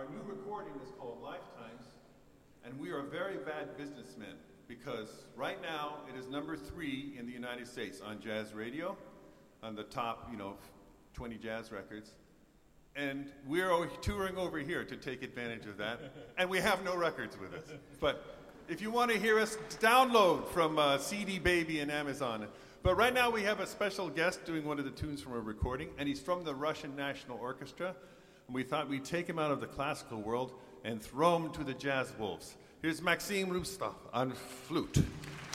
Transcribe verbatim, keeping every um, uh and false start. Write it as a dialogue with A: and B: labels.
A: our new recording is called Lifetimes, and we are very bad businessmen because right now it is number three in the United States on jazz radio, on the top, you know, twenty jazz records. And we're touring over here to take advantage of that, and we have no records with us. But if you want to hear us, download from uh, C D Baby and Amazon. But right now we have a special guest doing one of the tunes from a recording, and he's from the Russian National Orchestra. And we thought we'd take him out of the classical world and throw him to the jazz wolves. Here's Maxim Rustov on flute.